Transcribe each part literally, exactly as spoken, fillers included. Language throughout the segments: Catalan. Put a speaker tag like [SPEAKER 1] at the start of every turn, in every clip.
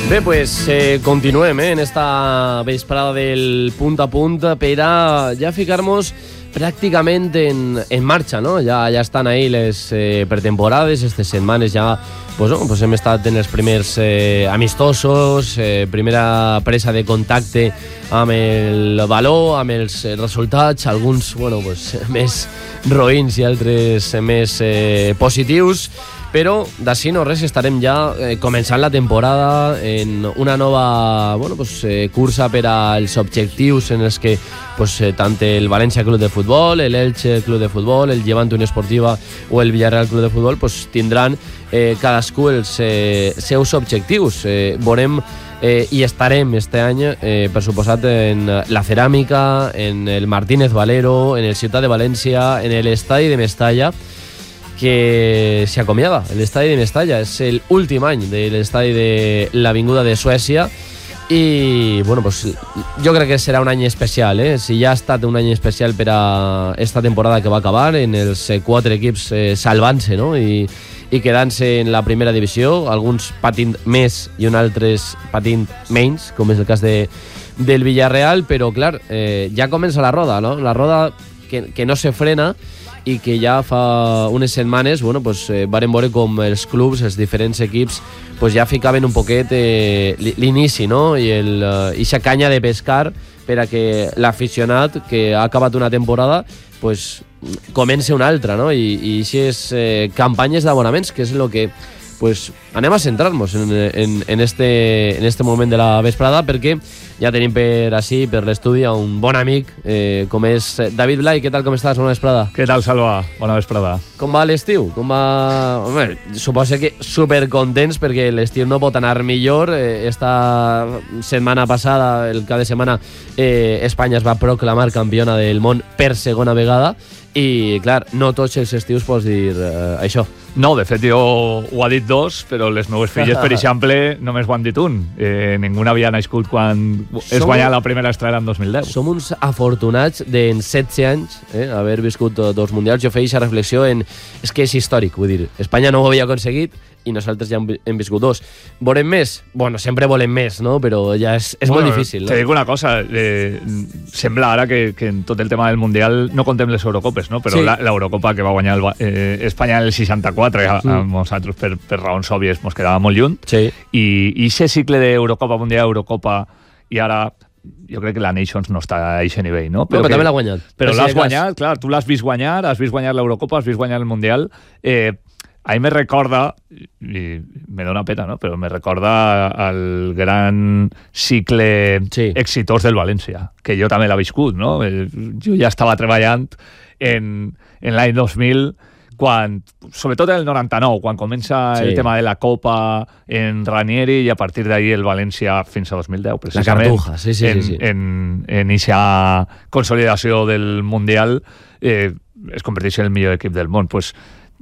[SPEAKER 1] Bé, pues eh, continuem eh, en esta vesprada del punt a punt per a ja ficar-nos pràcticament en, en marxa, no? Ja, ja estan ahí les eh, pretemporades, aquestes setmanes ja pues, no, pues hem estat en els primers eh, amistosos, eh, primera presa de contacte amb el valor, amb els resultats, alguns bueno, pues, més roïns i altres més eh, positius. Però d'ací no res estarem ja eh, començant la temporada en una nova bueno, pues, eh, cursa per als objectius en els que pues, eh, tant el València Club de Futbol, l'Elche Club de Futbol, el Llevant Unió Esportiva o el Villarreal Club de Futbol pues, tindran eh, cadascú els eh, seus objectius. Eh, veurem eh, i estarem este any, eh, per suposat, en la Ceràmica, en el Martínez Valero, en el Ciutat de València, en l'Estadi de Mestalla, que se acomiada. L'estadi de Mestalla és l'últim any de l'estadi de l'Avinguda de Suècia i bueno, pues, jo crec que serà un any especial, eh? Si ja ha estat un any especial per a esta temporada que va acabar en els quatre equips eh, salvant-se, no? I, i quedant-se en la primera divisió, alguns patint més i uns altres patint menys, com és el cas de, del Villarreal, però clar, eh, ja comença la roda, no? La roda que, que no se frena i que ja fa unes setmanes bueno, pues, eh, varen veure com els clubs, els diferents equips, pues, ja ficaven un poquet eh, l'inici, no? I el, eh, ixa canya de pescar per a que l'aficionat que ha acabat una temporada pues, comence una altra, no? I, i eixes eh, campanyes d'abonaments, que és el que pues, anem a centrar-nos en, en, en, este, en este moment de la vesprada, perquè ja tenim per així, per l'estudi, a un bon amic, eh, com és David Blay. Què tal, com estàs? Bona vesprada.
[SPEAKER 2] Què tal, Salva? Bona vesprada.
[SPEAKER 1] Com va l'estiu? Com va... Home, suposo que supercontents, perquè l'estiu no pot anar millor. Eh, esta setmana passada, el cap de setmana, eh, Espanya es va proclamar campiona del món per segona vegada. I, clar, no tots els estius pots dir eh, això.
[SPEAKER 2] No, de fet, jo ho ha dit dos, però les meves filles, per exemple, només ho han dit un. Eh, ningú havia nascut quan es guanyà la primera estrella en dos mil deu.
[SPEAKER 1] Som uns afortunats d'en setze anys eh, haver viscut dos mundials. Jo feia aquesta reflexió en... És que és històric, vull dir, Espanya no ho havia aconseguit i nosaltres ja hem viscut dos. Volem més? Bueno, sempre volem més, no? Però ja és, és
[SPEAKER 2] bueno,
[SPEAKER 1] molt difícil. No?
[SPEAKER 2] Te dic una cosa, eh, sembla ara que, que en tot el tema del Mundial no contem les Eurocopes, no? Però sí. l'Eurocopa que va guanyar el, eh, Espanya en el seixanta-quatre, a, a nosaltres per, per raons òbvies mos quedava molt lluny,
[SPEAKER 1] sí.
[SPEAKER 2] i aquest cicle d'Eurocopa, Mundial, Eurocopa, i ara jo crec que la Nations no està a aquest nivell, no?
[SPEAKER 1] Però, però que, també l'ha guanyat.
[SPEAKER 2] Però l'has guanyat, clar, tu l'has vist guanyar, has vist guanyar l'Eurocopa, has vist guanyar el Mundial. Eh, a mi me recorda, i me dona pena, no? Però me recorda el gran cicle
[SPEAKER 1] sí.
[SPEAKER 2] exitós del València, que jo també l'he viscut, no? Jo ja estava treballant en, en l'any dos mil, quan, sobretot en el noranta-nou, quan comença sí. el tema de la Copa en Ranieri, i a partir d'ahí el València fins a dos mil deu, precisament.
[SPEAKER 1] La Cartuja, sí, sí,
[SPEAKER 2] en,
[SPEAKER 1] sí, sí.
[SPEAKER 2] En, en eixa consolidació del Mundial eh, es converteix en el millor equip del món. Pues,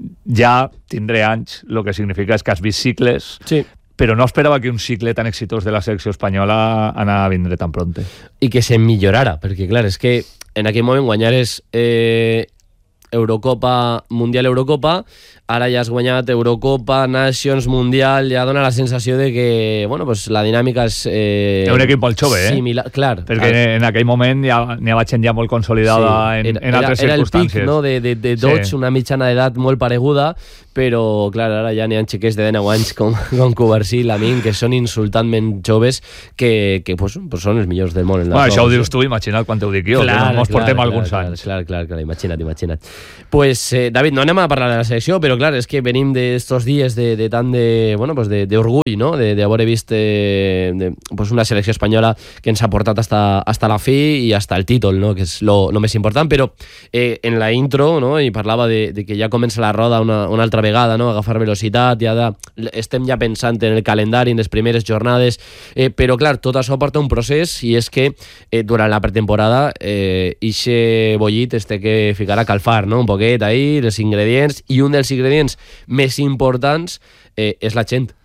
[SPEAKER 2] ja tindré anys, el que significa és que has vist cicles,
[SPEAKER 1] sí.
[SPEAKER 2] però no esperava que un cicle tan exitós de la selecció espanyola anava a vindre tan pronte.
[SPEAKER 1] I que se millorara, perquè clar, és que en aquell moment guanyares eh, Eurocopa, Mundial Eurocopa, ara ja has guanyat Eurocopa, Nations, Mundial, ja dona la sensació de que, bueno, pues la dinàmica és... Eh,
[SPEAKER 2] un equip molt jove, eh?
[SPEAKER 1] Similar, clar.
[SPEAKER 2] Perquè clar. En aquell moment ja n'hi havia gent ja molt consolidada sí. en,
[SPEAKER 1] era,
[SPEAKER 2] en altres
[SPEAKER 1] era
[SPEAKER 2] circumstàncies.
[SPEAKER 1] Era el pic, no?, de, de, de tots, sí. Una mitjana d'edat molt pareguda, però, clar, ara ja n'hi ha xiquets de dinou anys com, com Covarsí i Lamin, que són insultantment joves, que, que pues, pues són els millors del món. En
[SPEAKER 2] bueno, això ho dius tu, imagina't quan t'ho dic jo, clar, que no ens portem clar, alguns
[SPEAKER 1] clar,
[SPEAKER 2] anys.
[SPEAKER 1] Clar, clar, clar, imagina't, imagina't. Pues, eh, David, no anem a parlar de la selecció, però, clar, és que venim d'estos dies de, de tant de, bueno, pues de, de orgull, no?, de, de haver vist eh, de, pues una selecció espanyola que ens ha portat hasta, hasta la fi i hasta el títol, no?, que és lo, lo més important, però eh, en la intro, no?, i parlava de, de que ja comença la roda una, una altra vegada, no?, agafar velocitat, ja de, estem ja pensant en el calendari, en les primeres jornades, eh, però clar, tot això porta un procés, i és que eh, durant la pretemporada eh, ixe bollit es té que ficar a calfar, no?, un poquet ahí, els ingredients, i un dels ingredients més importants eh, és la gent.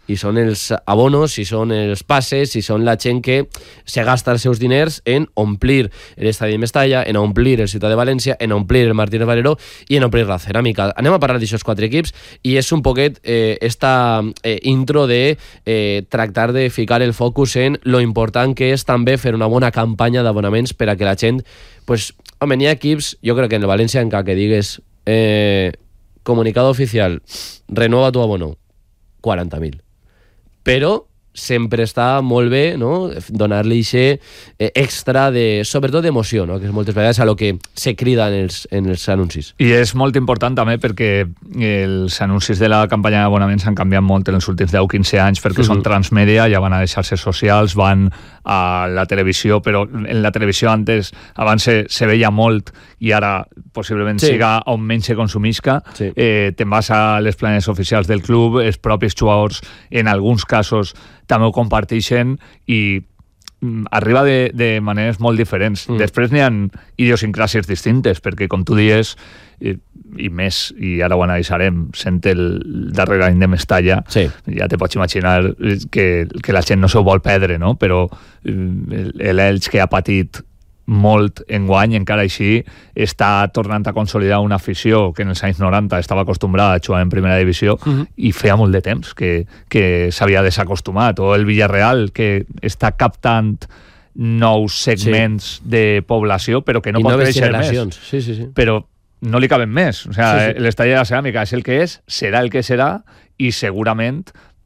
[SPEAKER 1] i són els abonos, i són els passes, i són la gent que se gasta els seus diners en omplir l'estadi de Mestalla, en omplir el Ciutat de València, en omplir el Martínez Valero i en omplir la Ceràmica. Anem a parlar d'aixòs quatre equips i és un poquet eh, esta eh, intro de eh, tractar de ficar el focus en lo important que és també fer una bona campanya d'abonaments per a que la gent, pues, home, n'hi ha equips, jo crec que en el València encara que digues eh, comunicado oficial, renueva tu abono, quaranta mil. Però sempre està molt bé, no?, donar-li aquest eh, extra, de, sobretot d'emoció, no?, que és moltes vegades a lo que se crida en els, en els anuncis.
[SPEAKER 2] I és molt important també perquè els anuncis de la campanya d'abonaments han canviat molt en els últims deu a quinze anys perquè mm-hmm. són transmèdia, ja van a les xarxes socials, van a la televisió, però en la televisió antes, abans se, se veia molt i ara possiblement sí. siga on menys se consumisca. Sí. Eh, te'n vas a les planes oficials del club, els propis jugadors en alguns casos també ho comparteixen i arriba de, de maneres molt diferents. Mm. Després n'hi ha idiosincràcies distintes, perquè com tu dius, i, i més, i ara ho analitzarem, sent el darrer any de Mestalla, sí. ja te pots imaginar que, que la gent no s'ho vol perdre, no? Però l'Elx, que ha patit molt enguany, encara així està tornant a consolidar una afició que en els anys noranta estava acostumbrada a jugar en primera divisió uh-huh. i feia molt de temps que, que s'havia desacostumat, o el Villarreal, que està captant nous segments sí. de població però que no I pot créixer més
[SPEAKER 1] sí, sí, sí.
[SPEAKER 2] però no li caben més, o sea, sí, sí. l'estadi de la Ceràmica és el que és, serà el que serà i segurament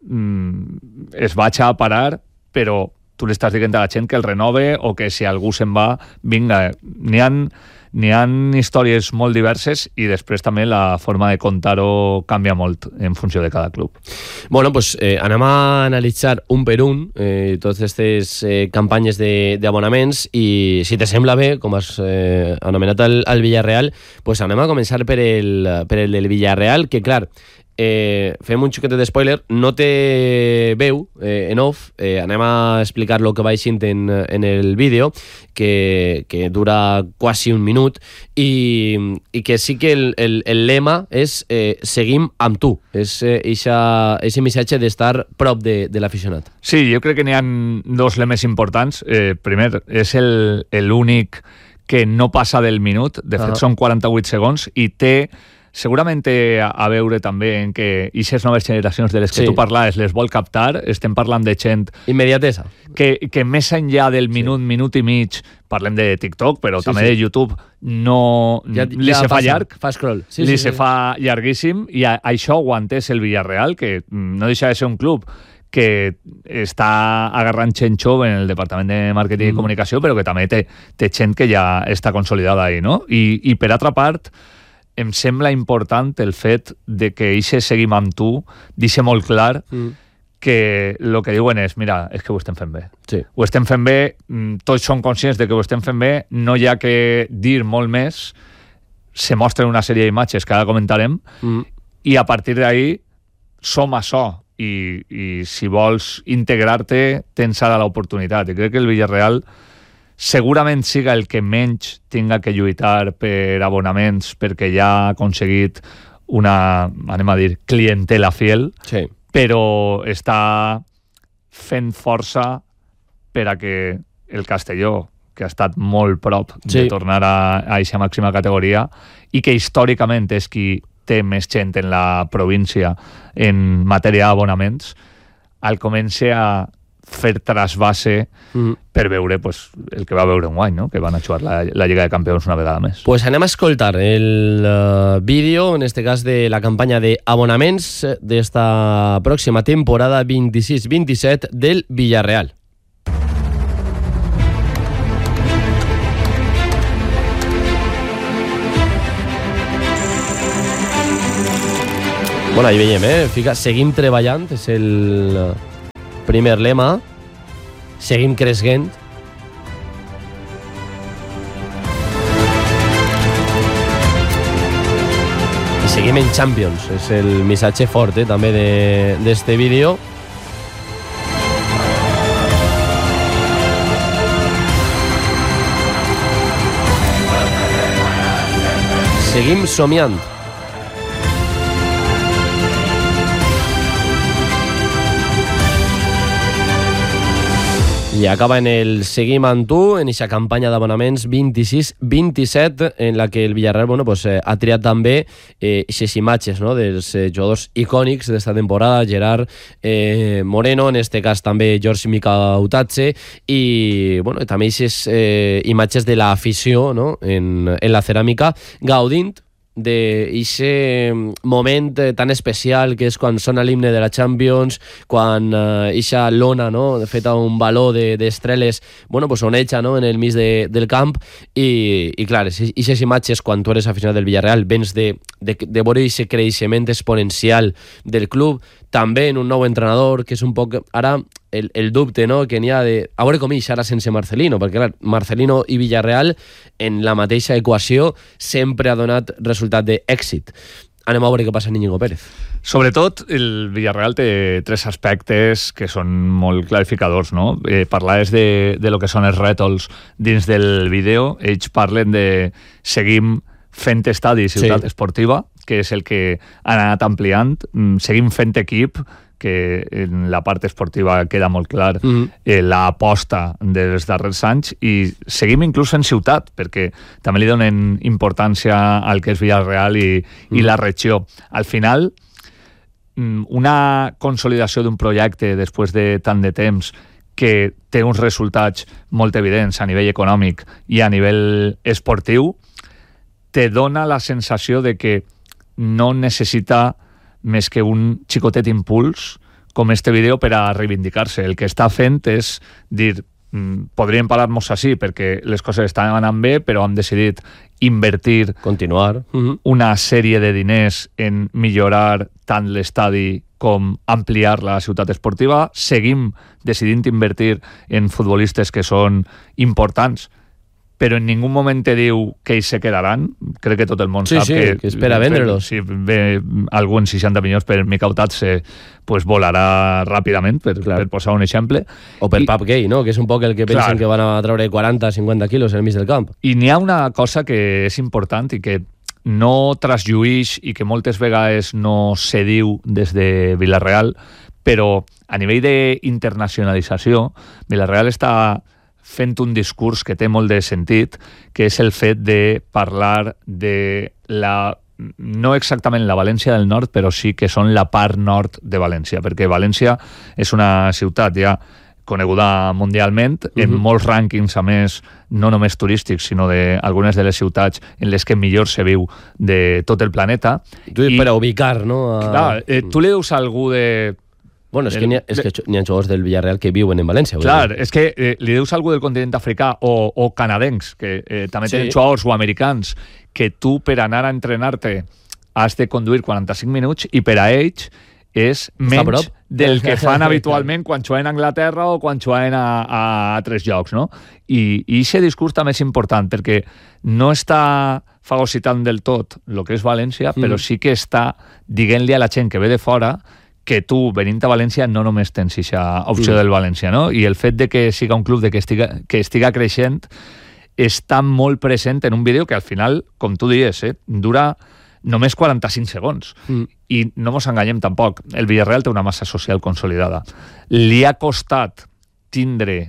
[SPEAKER 2] mm, es vaig a parar, però tu li estàs dient a la gent que el renove o que si algú se'n va, vinga, n'hi ha, n'hi ha històries molt diverses i després també la forma de contar-ho canvia molt en funció de cada club.
[SPEAKER 1] Bueno, pues eh, anem a analitzar un per un eh, totes aquestes eh, campanyes d'abonaments i si te sembla bé, com has eh, anomenat el, el Villarreal, pues anem a començar per el, per el del Villarreal, que clar, Eh, fem un xiquet de spoiler, no té veu eh, en off, eh, anem a explicar lo que va eixint en, en el vídeo que, que dura quasi un minut i, i que sí que el, el, el lema és eh, seguim amb tu, és aquest eh, missatge d'estar prop de, de l'aficionat.
[SPEAKER 2] Sí, jo crec que n'hi ha dos lemes importants. Eh, primer, és l'únic que no passa del minut, de fet uh-huh. són quaranta-vuit segons i té segurament té a veure també en que aquestes noves generacions de les que sí. tu parlaves les vol captar, estem parlant de gent
[SPEAKER 1] immediatesa
[SPEAKER 2] que, que més enllà del minut, sí. minut i mig, parlem de TikTok però sí, també sí. de YouTube, no
[SPEAKER 1] ja,
[SPEAKER 2] li
[SPEAKER 1] ja
[SPEAKER 2] se fa
[SPEAKER 1] passa,
[SPEAKER 2] llarg
[SPEAKER 1] fa scroll sí,
[SPEAKER 2] li
[SPEAKER 1] sí,
[SPEAKER 2] se
[SPEAKER 1] sí.
[SPEAKER 2] fa llarguíssim i a, això aguantés el Villarreal, que no deixa de ser un club que està agarrant gent jove en el departament de màrqueting mm. i comunicació, però que també té, té gent que ja està consolidada ahí, no? I, i per altra part em sembla important el fet de que eixe seguim amb tu deixa molt clar mm. que el que diuen és, mira, és que ho estem fent bé.
[SPEAKER 1] Sí.
[SPEAKER 2] Ho estem fent bé, tots som conscients de que ho estem fent bé, no hi ha que dir molt més, se mostren una sèrie d'imatges que ara comentarem, mm. i a partir d'ahí som això, i, i si vols integrar-te, tens ara l'oportunitat. I crec que el Villarreal segurament siga el que menys tinga que lluitar per abonaments perquè ja ha aconseguit una, anem a dir, clientela fiel,
[SPEAKER 1] sí.
[SPEAKER 2] però està fent força per a que el Castelló, que ha estat molt prop sí. de tornar a aquesta màxima categoria i que històricament és qui té més gent en la província en matèria d'abonaments, al comença a fer trasbase mm. per veure pues, el que va veure un guany, no? Que van a jugar la, la Lliga de Campions una vegada més.
[SPEAKER 1] Pues anem a escoltar el uh, vídeo, en este cas de la campanya d'abonaments d'esta pròxima temporada vint-i-sis vint-i-set del Villarreal. Bueno, ahí veiem, eh? Fica, seguim treballant, és el primer lema, seguim creixent. I seguim en Champions, és el missatge fort eh, també d'este vídeo. Seguim somiant. I acaba en el Seguim amb tu, en aquesta campanya d'abonaments vint-i-sis vint-i-set, en la que el Villarreal bueno, pues, eh, ha triat també aquestes eh, imatges no? dels eh, jugadors icònics d'esta temporada, Gerard eh, Moreno, en este cas també George Mikautadze, i bueno, també aquestes eh, imatges de l'afició no? en, en la ceràmica, gaudint d'aquest moment tan especial que és quan sona l'himne de la Champions, quan eixa uh, lona no? feta un baló d'estreles de, bueno, pues oneja no? en el mig de, del camp i, i clar, aquestes imatges quan tu eres aficionat del Villarreal vens de, de, de veure aquest creixement exponencial del club, també en un nou entrenador que és un poc ara el, el dubte no? que n'hi ha de a veure com ix ara sense Marcelino, perquè clar, Marcelino i Villarreal en la mateixa equació sempre ha donat resultat d'èxit. Anem a veure què passa amb Íñigo Pérez.
[SPEAKER 2] Sobretot, el Villarreal té tres aspectes que són molt clarificadors, no? Eh, parlaves de, de lo que són els rètols dins del vídeo. Ells parlen de seguim fent estadi Ciutat sí. Esportiva, que és el que han anat ampliant. Seguim fent equip, que en la part esportiva queda molt clar mm-hmm. eh, l'aposta dels darrers anys, i seguim inclús en ciutat, perquè també li donen importància al que és Villarreal i, mm. i la regió. Al final, una consolidació d'un projecte després de tant de temps que té uns resultats molt evidents a nivell econòmic i a nivell esportiu, te dona la sensació de que no necessita més que un xicotet impuls com este vídeo per a reivindicar-se. El que està fent és dir, podríem parar-nos així perquè les coses estan anant bé, però hem decidit invertir
[SPEAKER 1] continuar uh-huh.
[SPEAKER 2] una sèrie de diners en millorar tant l'estadi com ampliar la ciutat esportiva. Seguim decidint invertir en futbolistes que són importants, però en ningú moment te diu que ells se quedaran. Crec que tot el món
[SPEAKER 1] sí,
[SPEAKER 2] sap
[SPEAKER 1] sí,
[SPEAKER 2] que,
[SPEAKER 1] que espera vendre-los.
[SPEAKER 2] Si ve algú en seixanta milions per Mikautadze, pues volarà ràpidament, per, per posar un exemple.
[SPEAKER 1] O per
[SPEAKER 2] I,
[SPEAKER 1] Pap Gay, no? que és un poc el que pensen clar. Que van a treure quaranta cinquanta quilos en el mig del camp.
[SPEAKER 2] I n'hi ha una cosa que és important i que no traslluïx i que moltes vegades no se diu des de Villarreal, però a nivell d'internacionalització, Villarreal està fent un discurs que té molt de sentit, que és el fet de parlar de la, no exactament la València del nord, però sí que són la part nord de València, perquè València és una ciutat ja coneguda mundialment, uh-huh. en molts rànquings, a més, no només turístics, sinó d'algunes de les ciutats en les que millor se viu de tot el planeta.
[SPEAKER 1] Tu dius per a ubicar, no? A...
[SPEAKER 2] Clar, eh, tu li dius a algú de...
[SPEAKER 1] Bueno, és que n'hi ha, és que n'hi ha jugadors del Villarreal que viuen en València.
[SPEAKER 2] Clar, és que eh, li dius a algú del continent africà o, o canadencs, que eh, també sí. tenen jugadors, o americans, que tu per anar a entrenar-te has de conduir quaranta-cinc minuts i per a ells és menys del que fan habitualment quan juguen a Anglaterra o quan juguen a, a altres llocs, no? I aquest discurs també és important perquè no està fagocitant del tot el que és València, mm. però sí que està dient-li a la gent que ve de fora que tu, venint a València, no només tens aquesta opció mm. del València, no? I el fet de que siga un club de que estiga, que estiga creixent està molt present en un vídeo que al final, com tu dius, eh, dura només quaranta-cinc segons. Mm. I no mos enganyem tampoc. El Villarreal té una massa social consolidada. Li ha costat tindre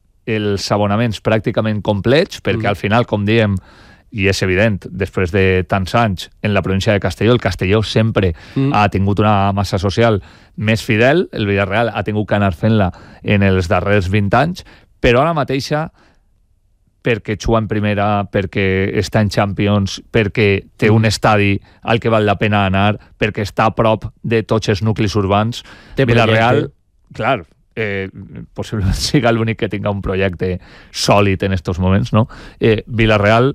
[SPEAKER 2] els abonaments pràcticament complets, perquè mm. al final, com diem, i és evident, després de tants anys en la província de Castelló, el Castelló sempre mm. ha tingut una massa social més fidel, el Villarreal ha tingut que anar fent-la en els darrers vint anys, però ara mateixa, perquè juga en primera, perquè està en Champions, perquè té mm. un estadi al que val la pena anar, perquè està a prop de tots els nuclis urbans, té Villarreal, clar, eh, possiblement siga l'únic que tinga un projecte sòlid en estos moments, no? Eh, Villarreal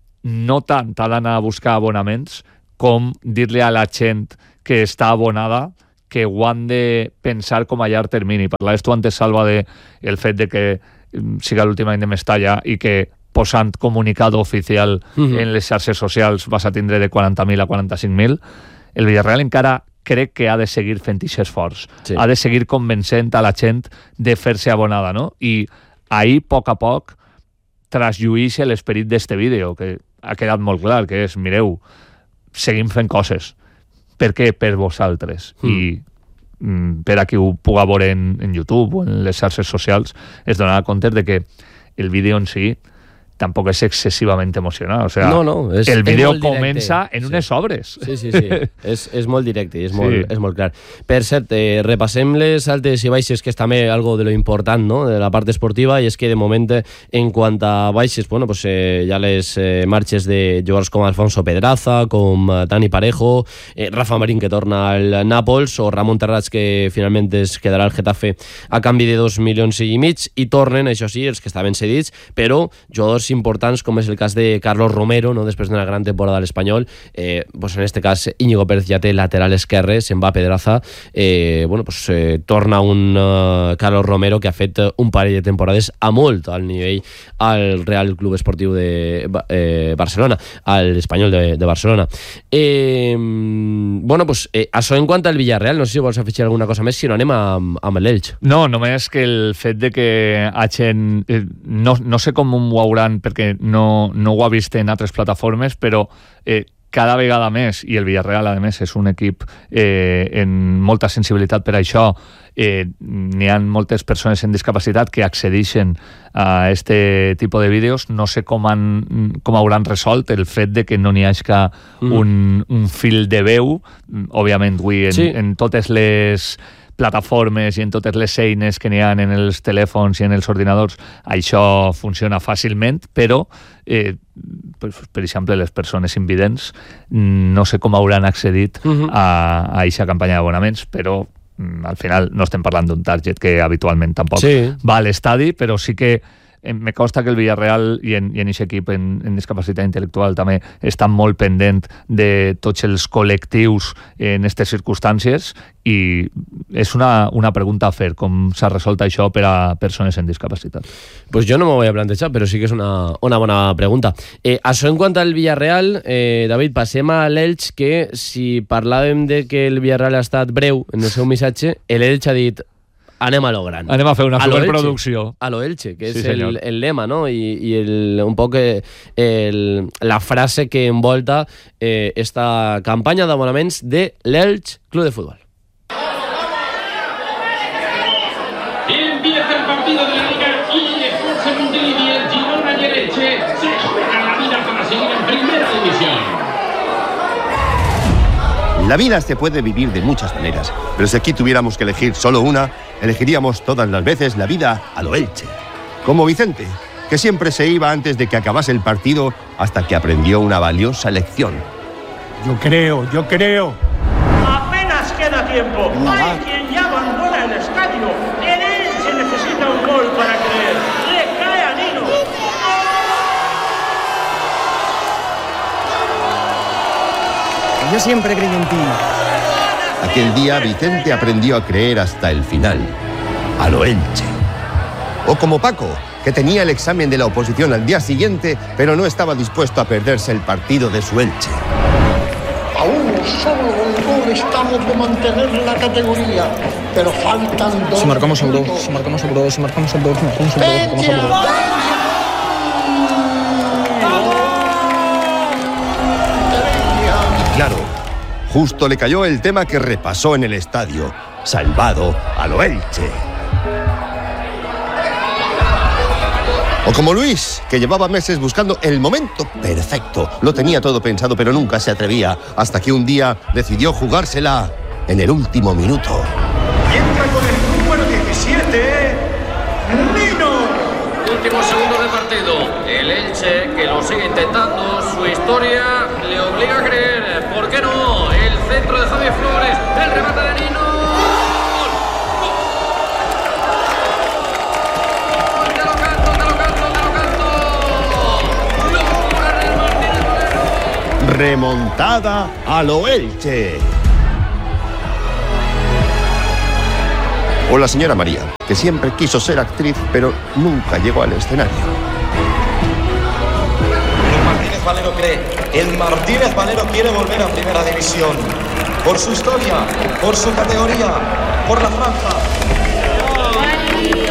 [SPEAKER 2] no tant ha d'anar a buscar abonaments com dir-li a la gent que està abonada que ho han de pensar com a llarg termini. Parlaves tu antes, Salva, de el fet de que siga l'últim any de Mestalla i que posant comunicado oficial uh-huh. en les xarxes socials vas a tindre de quaranta mil a quaranta-cinc mil. El Villarreal encara crec que ha de seguir fent aquest esforç. Sí. Ha de seguir convencent a la gent de fer-se abonada, no? I ahir, a poc a poc, traslluïx l'esperit d'este vídeo, que ha quedat molt clar, que és, mireu, seguim fent coses. Per què? Per vosaltres. Mm. I per a qui ho puga veure en, en YouTube o en les xarxes socials, es donarà compte de que el vídeo en si tampoc és excessivament emocional. O sea,
[SPEAKER 1] no, no, és,
[SPEAKER 2] el vídeo
[SPEAKER 1] és
[SPEAKER 2] comença en
[SPEAKER 1] sí.
[SPEAKER 2] unes obres.
[SPEAKER 1] Sí, sí, sí. és, és molt directe i és, sí. molt, és molt clar. Per cert, eh, repassem les altes i baixes, que és també algo de lo important, no?, de la part esportiva, i és que de moment, en quant a baixes, bueno, pues, eh, hi ha les eh, marxes de jugadors com Alfonso Pedraza, com eh, Dani Parejo, eh, Rafa Marín, que torna al Nàpols, o Ramon Terrats, que finalment es quedarà al Getafe a canvi de dos milions i mig, i tornen, això sí, els que estaven cedits, però jugadors importants, com és el cas de Carlos Romero, no?, després d'una gran temporada a l'Espanyol, eh, pues en este cas Íñigo Pérez ja té lateral esquerre, se'n va a Pedraza, eh, bueno, pues, eh, torna un uh, Carlos Romero que ha fet un parell de temporades a molt al nivell al Real Club Esportiu de eh, Barcelona, al Espanyol de, de Barcelona. Eh, bueno, pues eh, això en quant al Villarreal, no sé si vols afegir alguna cosa més, si no anem amb, amb l'Elx.
[SPEAKER 2] No, només que el fet de que hagin... Eh, no, no sé com ho hauran, perquè no, no ho ha vist en altres plataformes, però eh, cada vegada més, i el Villarreal a més és un equip eh, en molta sensibilitat per això, eh, n'hi ha moltes persones amb discapacitat que accedeixen a este tipus de vídeos. No sé com, han, com hauran resolt el fet de que no n'hi hagi mm. un, un fil de veu, òbviament avui en, sí. en totes les plataformes i en totes les eines que n'hi ha en els telèfons i en els ordinadors, això funciona fàcilment, però eh, pues, per exemple, les persones invidents no sé com hauran accedit uh-huh. a aquesta campanya d'abonaments, però al final no estem parlant d'un target que habitualment tampoc sí. va a l'estadi, però sí que me consta que el Villarreal i en, i en aquest equip en, en discapacitat intel·lectual també estan molt pendent de tots els col·lectius en aquestes circumstàncies, i és una, una pregunta a fer, com s'ha resolt això per a persones en discapacitat.
[SPEAKER 1] Pues jo no m'ho voy a plantejar, però sí que és una, una bona pregunta. Eh, això en quant al Villarreal, eh, David, passem a l'Elx, que si parlàvem de que el Villarreal ha estat breu en el seu missatge, l'Elx ha dit anem a lo gran.
[SPEAKER 2] Anem a fer una superproducció.
[SPEAKER 1] A lo Elche, que és sí, el, el lema, no? I, i el, un poc el, la frase que envolta eh, esta campanya d'abonaments de l'Elche Club de Futbol.
[SPEAKER 3] Empieza el partido de la Liga y el Forza Montilivi, el Girona y el Elche se juegan la vida para seguir en primera división.
[SPEAKER 4] La vida se puede vivir de muchas maneras, pero si aquí tuviéramos que elegir solo una, elegiríamos todas las veces la vida a lo Elche. Como Vicente, que siempre se iba antes de que acabase el partido hasta que aprendió una valiosa lección.
[SPEAKER 5] Yo creo, yo creo.
[SPEAKER 6] Apenas queda tiempo. No. Hay quien ya abandona el estadio. El Elche necesita un gol para creer. Le cae a Nino.
[SPEAKER 5] Yo siempre creí en ti.
[SPEAKER 4] Aquel día Vicente aprendió a creer hasta el final, a lo Elche. O como Paco, que tenía el examen de la oposición al día siguiente, pero no estaba dispuesto a perderse el partido de su Elche.
[SPEAKER 7] Aún solo un gol estamos de mantener la categoría, pero faltan dos.
[SPEAKER 5] Si marcamos el dos, si marcamos el dos, si marcamos el dos, si marcamos el dos, si marcamos el dos.
[SPEAKER 4] Claro, justo le cayó el tema que repasó en el estadio, salvado a lo Elche. O como Luis, que llevaba meses buscando el momento perfecto. Lo tenía todo pensado, pero nunca se atrevía, hasta que un día decidió jugársela en el último minuto.
[SPEAKER 6] Y entra con el número diecisiete, Nino.
[SPEAKER 8] Último segundo de partido. El Elche, que lo sigue intentando, su historia le obliga a creer. ¿Por qué no? El centro de Javier Flores, el remate de Nino. ¡Gol! ¡Gol! ¡Te lo canto, te lo canto, te lo canto! ¡Locura en el Martínez Valero!
[SPEAKER 4] Remontada a lo Elche. O la señora María, que siempre quiso ser actriz, pero nunca llegó al escenario.
[SPEAKER 9] El Martínez Valero cree, el Martínez Valero quiere volver a primera división. Por su historia, por su categoría, por la franja.